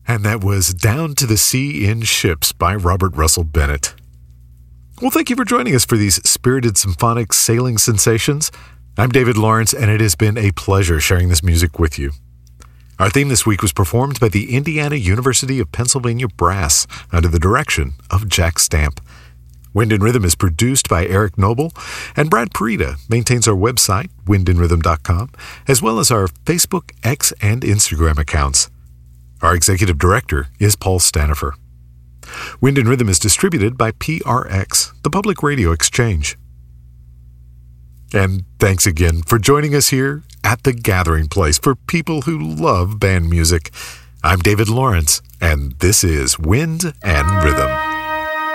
And that was Down to the Sea in Ships by Robert Russell Bennett. Well, thank you for joining us for these spirited symphonic sailing sensations. I'm David Lawrence, and it has been a pleasure sharing this music with you. Our theme this week was performed by the Indiana University of Pennsylvania Brass under the direction of Jack Stamp. Wind and Rhythm is produced by Eric Noble, and Brad Parita maintains our website, windandrhythm.com, as well as our Facebook, X, and Instagram accounts. Our executive director is Paul Stanifer. Wind and Rhythm is distributed by PRX, the Public Radio Exchange. And thanks again for joining us here at the gathering place for people who love band music. I'm David Lawrence, and this is Wind and Rhythm.